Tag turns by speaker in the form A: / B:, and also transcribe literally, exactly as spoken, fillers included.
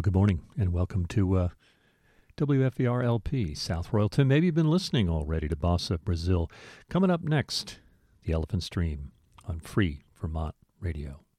A: good morning and welcome to uh, W F E R L P, South Royalton. Maybe you've been listening already to Bossa Brazil. Coming up next, The Elephant Stream on Free Vermont Radio.